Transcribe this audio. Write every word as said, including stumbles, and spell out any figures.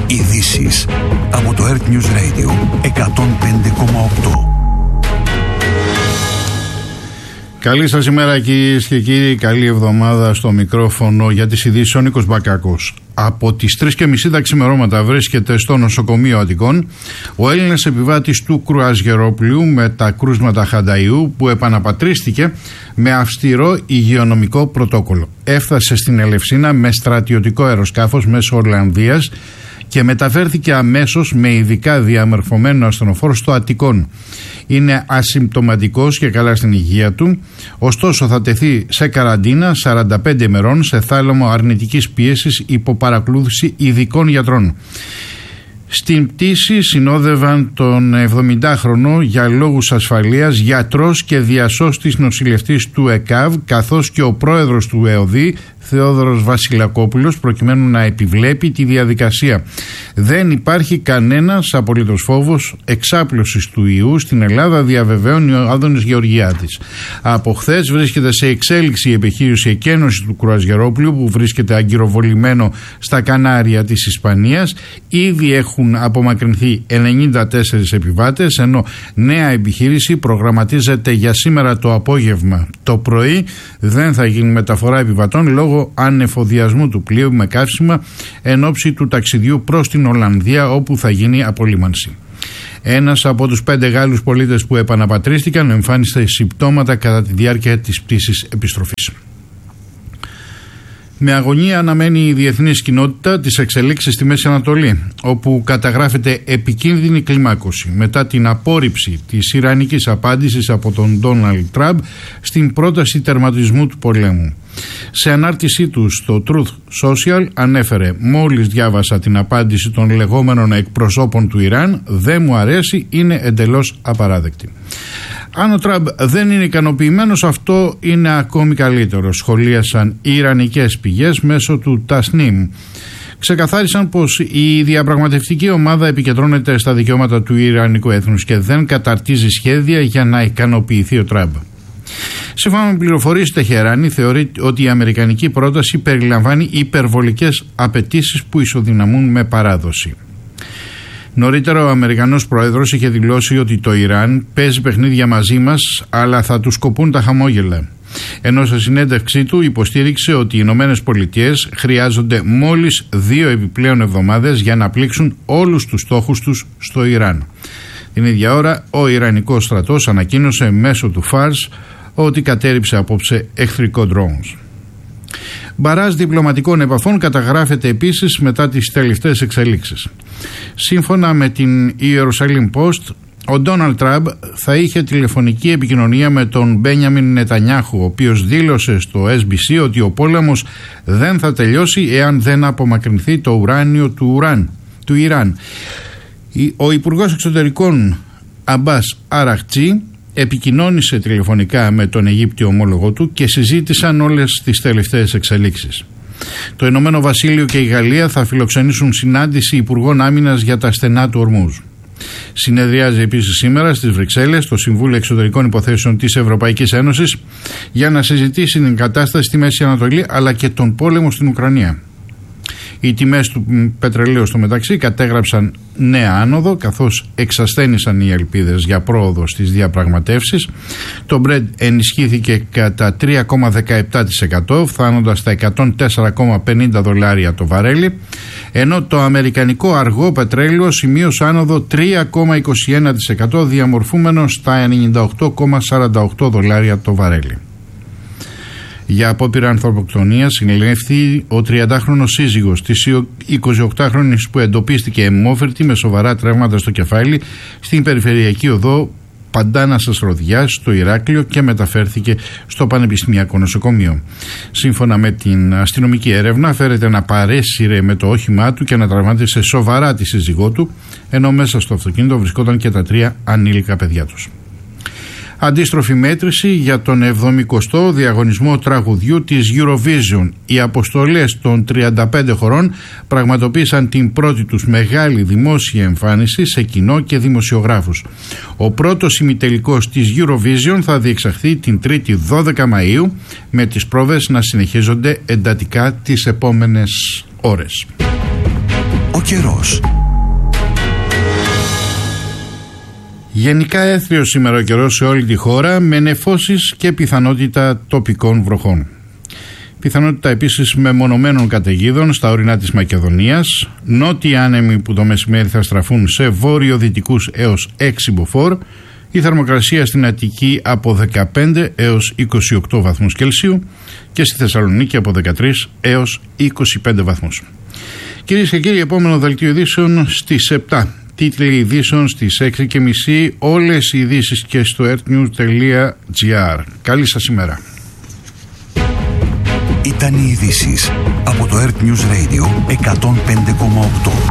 Ειδήσεις από το Earth News Radio εκατόν πέντε κόμμα οκτώ. Καλή σας ημέρα κυρίες και κύριοι, καλή εβδομάδα. Στο μικρόφωνο για τις ειδήσεις ο Νίκος Μπακάκος. Από τις τρεις και μισή τα ξημερώματα βρίσκεται στο νοσοκομείο Αττικών ο Έλληνας επιβάτης του κρουαζιερόπλοιου με τα κρούσματα Χανταϊού που επαναπατρίστηκε με αυστηρό υγειονομικό πρωτόκολλο. Έφτασε στην Ελευσίνα με στρατιωτικό αεροσκάφος μέσω Ολλανδίας και μεταφέρθηκε αμέσως με ειδικά διαμορφωμένο ασθενοφόρο στο Αττικόν. Είναι ασυμπτωματικός και καλά στην υγεία του, ωστόσο θα τεθεί σε καραντίνα σαράντα πέντε ημερών σε θάλαμο αρνητικής πίεσης υπό παρακολούθηση ειδικών γιατρών. Στην πτήση συνόδευαν τον εβδομηντάχρονο για λόγους ασφαλείας γιατρός και διασώστης νοσηλευτής του ΕΚΑΒ, καθώς και ο πρόεδρος του ΕΟΔΗ Θεόδωρος Βασιλακόπουλος, προκειμένου να επιβλέπει τη διαδικασία. Δεν υπάρχει κανένας απολύτως φόβος εξάπλωσης του ιού στην Ελλάδα, διαβεβαίωνει ο Άδωνης Γεωργιάδης. Από χθες βρίσκεται σε εξέλιξη η επιχείρηση εκένωση του κρουαζιερόπλοιου που βρίσκεται αγκυροβολημένο στα Κανάρια της Ισπανίας. Ήδη έχουν απομακρυνθεί ενενήντα τέσσερις επιβάτες, ενώ νέα επιχείρηση προγραμματίζεται για σήμερα το απόγευμα. Το πρωί δεν θα γίνει μεταφορά επιβατών λόγω ανεφοδιασμού του πλοίου με καύσιμα εν ώψη του ταξιδιού προς την Ολλανδία, όπου θα γίνει απολύμανση. Ένας από τους πέντε Γάλλους πολίτες που επαναπατρίστηκαν εμφάνισε συμπτώματα κατά τη διάρκεια της πτήσης επιστροφής. Με αγωνία αναμένει η διεθνής κοινότητα τις εξελίξεις στη Μέση Ανατολή, όπου καταγράφεται επικίνδυνη κλιμάκωση μετά την απόρριψη της ιρανικής απάντησης από τον Ντόναλντ Τραμπ στην πρόταση τερματισμού του πολέμου. Σε ανάρτησή του στο Truth Social ανέφερε: «Μόλις διάβασα την απάντηση των λεγόμενων εκπροσώπων του Ιράν, δεν μου αρέσει, είναι εντελώς απαράδεκτη». Αν ο Τραμπ δεν είναι ικανοποιημένος, αυτό είναι ακόμη καλύτερο, σχολίασαν οι ιρανικές πηγές μέσω του Τασνίμ. Ξεκαθάρισαν πως η διαπραγματευτική ομάδα επικεντρώνεται στα δικαιώματα του ιρανικού έθνους και δεν καταρτίζει σχέδια για να ικανοποιηθεί ο Τραμπ. Σύμφωνα με πληροφορίες, η Τεχεράνη θεωρεί ότι η αμερικανική πρόταση περιλαμβάνει υπερβολικές απαιτήσεις που ισοδυναμούν με παράδοση. Νωρίτερα ο Αμερικανός πρόεδρος είχε δηλώσει ότι το Ιράν παίζει παιχνίδια μαζί μας, αλλά θα τους κοπούν τα χαμόγελα. Ενώ σε συνέντευξή του υποστήριξε ότι οι Ηνωμένες Πολιτείες χρειάζονται μόλις δύο επιπλέον εβδομάδες για να πλήξουν όλους τους στόχους τους στο Ιράν. Την ίδια ώρα ο Ιρανικός στρατός ανακοίνωσε μέσω του Φάρς ότι κατέρριψε απόψε εχθρικό drones. Μπαράζ διπλωματικών επαφών καταγράφεται επίσης μετά τις τελευταίες εξελίξεις. Σύμφωνα με την Ιερουσαλήμ Post, ο Ντόναλντ Τραμπ θα είχε τηλεφωνική επικοινωνία με τον Μπένιαμιν Νετανιάχου, ο οποίος δήλωσε στο Ες Μπι Σι ότι ο πόλεμος δεν θα τελειώσει εάν δεν απομακρυνθεί το ουράνιο του, ουράν, του Ιράν. Ο Υπουργός Εξωτερικών Αμπάς Αραχτζή επικοινώνησε τηλεφωνικά με τον Αιγύπτιο ομόλογο του και συζήτησαν όλες τις τελευταίες εξελίξεις. Το Ηνωμένο Βασίλειο και η Γαλλία θα φιλοξενήσουν συνάντηση Υπουργών Άμυνας για τα στενά του Ορμούζ. Συνεδριάζει επίσης σήμερα στις Βρυξέλλες το Συμβούλιο Εξωτερικών Υποθέσεων της Ευρωπαϊκής Ένωσης για να συζητήσει την κατάσταση στη Μέση Ανατολή αλλά και τον πόλεμο στην Ουκρανία. Οι τιμές του πετρελαίου στο μεταξύ κατέγραψαν νέα άνοδο, καθώς εξασθένησαν οι ελπίδες για πρόοδο στις διαπραγματεύσεις. Το Brent ενισχύθηκε κατά τρία κόμμα δεκαεπτά τοις εκατό, φτάνοντας στα εκατόν τέσσερα κόμμα πενήντα δολάρια το βαρέλι, ενώ το αμερικανικό αργό πετρέλαιο σημείωσε άνοδο τρία κόμμα είκοσι ένα τοις εκατό, διαμορφούμενο στα ενενήντα οκτώ κόμμα σαράντα οκτώ δολάρια το βαρέλι. Για απόπειρα ανθρωποκτονίας συνελεύθη ο τριαντάχρονος σύζυγος της εικοσιοκτάχρονης που εντοπίστηκε αιμόφερτη με σοβαρά τραύματα στο κεφάλι στην περιφερειακή οδό Παντάνας Ροδιάς στο Ηράκλειο και μεταφέρθηκε στο Πανεπιστημιακό Νοσοκομείο. Σύμφωνα με την αστυνομική έρευνα, φέρεται να παρέσυρε με το όχημά του και να τραυμάτισε σοβαρά τη σύζυγό του, ενώ μέσα στο αυτοκίνητο βρισκόταν και τα τρία ανήλικα παιδιά τους. Αντίστροφη μέτρηση για τον εβδομηκοστό διαγωνισμό τραγουδιού της Eurovision. Οι αποστολές των τριάντα πέντε χωρών πραγματοποίησαν την πρώτη τους μεγάλη δημόσια εμφάνιση σε κοινό και δημοσιογράφους. Ο πρώτος ημιτελικός της Eurovision θα διεξαχθεί την Τρίτη δώδεκα Μαΐου, με τις πρόβες να συνεχίζονται εντατικά τις επόμενες ώρες. ο καιρός. Γενικά έθριος σήμερα ο καιρός σε όλη τη χώρα, με νεφώσεις και πιθανότητα τοπικών βροχών. Πιθανότητα επίσης μεμονωμένων καταιγίδων στα ορεινά της Μακεδονίας, νότιοι άνεμοι που το μεσημέρι θα στραφούν σε βόρειο-δυτικούς έως έξι μποφόρ, η θερμοκρασία στην Αττική από δεκαπέντε έως είκοσι οκτώ βαθμούς Κελσίου και στη Θεσσαλονίκη από δεκατρείς έως είκοσι πέντε βαθμούς. Κυρίες και κύριοι, επόμενο δελτίο ειδήσεων στις επτά. Τίτλοι ειδήσεων στις έξι και μισή, όλες οι ειδήσεις και στο earthnews τελεία gr. Καλή σας ημέρα. Ήταν οι ειδήσεις από το Earth News Radio εκατόν πέντε κόμμα οκτώ.